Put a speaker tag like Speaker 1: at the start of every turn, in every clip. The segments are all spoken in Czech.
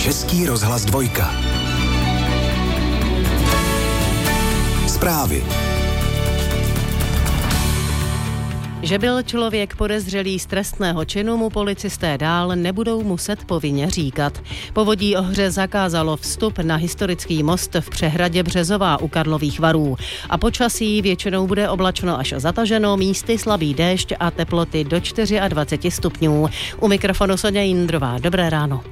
Speaker 1: Český rozhlas 2. Zprávy.
Speaker 2: Že byl člověk podezřelý z trestného činu, mu policisté dál nebudou muset povinně říkat. Povodí Ohře zakázalo vstup na historický most v přehradě Březová u Karlových Varů. A počasí většinou bude oblačno až zataženo, místy slabý déšť a teploty do 24 stupňů. U mikrofonu Soňa Jindrová. Dobré ráno.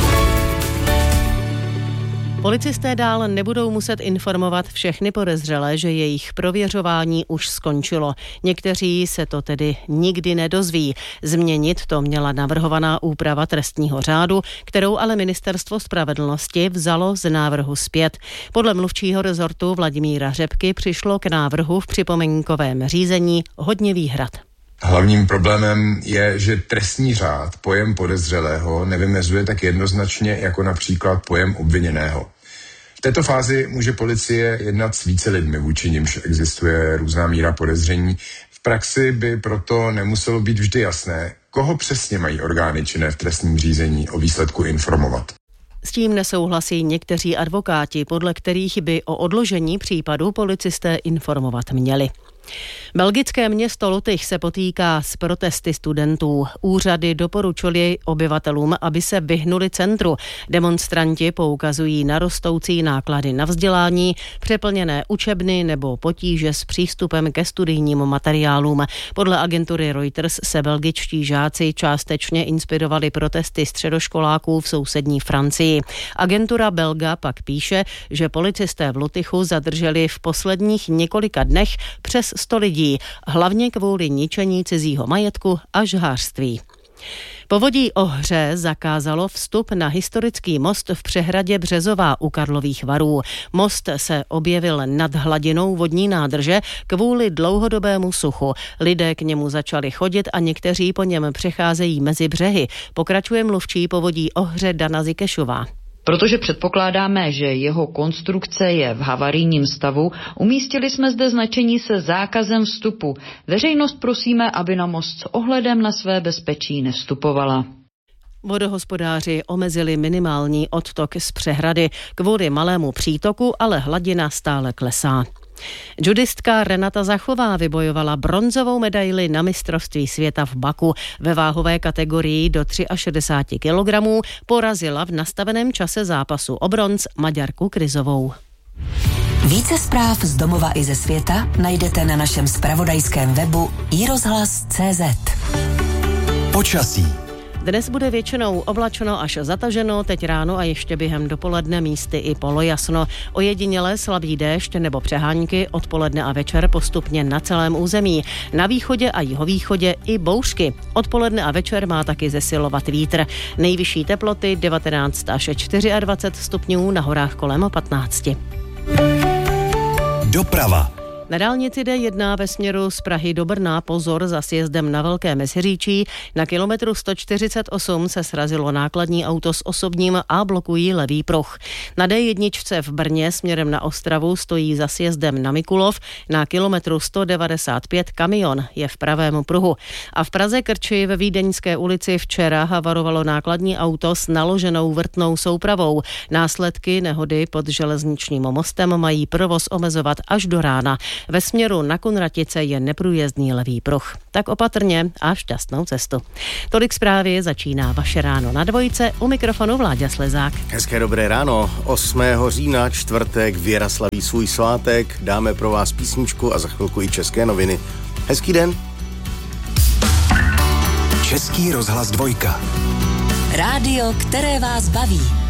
Speaker 2: Policisté dál nebudou muset informovat všechny podezřelé, že jejich prověřování už skončilo. Někteří se to tedy nikdy nedozví. Změnit to měla navrhovaná úprava trestního řádu, kterou ale Ministerstvo spravedlnosti vzalo z návrhu zpět. Podle mluvčího rezortu Vladimíra Řepky přišlo k návrhu v připomínkovém řízení hodně výhrad.
Speaker 3: Hlavním problémem je, že trestní řád pojem podezřelého nevymezuje tak jednoznačně jako například pojem obviněného. V této fázi může policie jednat s více lidmi, vůči nimž existuje různá míra podezření. V praxi by proto nemuselo být vždy jasné, koho přesně mají orgány činné v trestním řízení o výsledku informovat.
Speaker 2: S tím nesouhlasí někteří advokáti, podle kterých by o odložení případu policisté informovat měli. Belgické město Lutych se potýká s protesty studentů. Úřady doporučily obyvatelům, aby se vyhnuli centru. Demonstranti poukazují na rostoucí náklady na vzdělání, přeplněné učebny nebo potíže s přístupem ke studijním materiálům. Podle agentury Reuters se belgičtí žáci částečně inspirovali protesty středoškoláků v sousední Francii. Agentura Belga pak píše, že policisté v Lutychu zadrželi v posledních několika dnech přes 100 lidí, hlavně kvůli ničení cizího majetku a žhářství. Povodí Ohře zakázalo vstup na historický most v přehradě Březová u Karlových Varů. Most se objevil nad hladinou vodní nádrže kvůli dlouhodobému suchu. Lidé k němu začali chodit a někteří po něm přecházejí mezi břehy. Pokračuje mluvčí Povodí Ohře Dana Zikešová.
Speaker 4: Protože předpokládáme, že jeho konstrukce je v havarijním stavu, umístili jsme zde značení se zákazem vstupu. Veřejnost prosíme, aby na most s ohledem na své bezpečí nevstupovala.
Speaker 2: Vodohospodáři omezili minimální odtok z přehrady. Kvůli malému přítoku ale hladina stále klesá. Judistka Renata Zachová vybojovala bronzovou medaili na mistrovství světa v Baku. Ve váhové kategorii do 63 kg porazila v nastaveném čase zápasu o bronz Maďarku Kryzovou.
Speaker 5: Více zpráv z domova i ze světa najdete na našem zpravodajském webu iRozhlas.cz.
Speaker 1: Počasí.
Speaker 2: Dnes bude většinou oblačno až zataženo, teď ráno a ještě během dopoledne místy i polojasno. Ojedinělé slabý déšť nebo přehánky odpoledne a večer postupně na celém území. Na východě a jihovýchodě i bouřky. Odpoledne a večer má taky zesilovat vítr. Nejvyšší teploty 19 až 24 stupňů, na horách kolem 15.
Speaker 1: Doprava.
Speaker 2: Na dálnici D1 ve směru z Prahy do Brna pozor za sjezdem na Velké Meziříčí. Na kilometru 148 se srazilo nákladní auto s osobním a blokují levý pruh. Na D1 v Brně směrem na Ostravu stojí za sjezdem na Mikulov. Na kilometru 195 kamion je v pravém pruhu. A v Praze Krči ve Vídeňské ulici včera havarovalo nákladní auto s naloženou vrtnou soupravou. Následky nehody pod železničním mostem mají provoz omezovat až do rána. Ve směru na Kunratice je neprůjezdný levý pruh. Tak opatrně a šťastnou cestu. Tolik zprávy, začíná vaše ráno na dvojce, u mikrofonu Vláďa Slezák.
Speaker 6: Hezké dobré ráno. 8. října, čtvrtek, Věra slaví svůj svátek. Dáme pro vás písničku a za chvilku i české noviny. Hezký den.
Speaker 1: Český rozhlas 2.
Speaker 5: Rádio, které vás baví.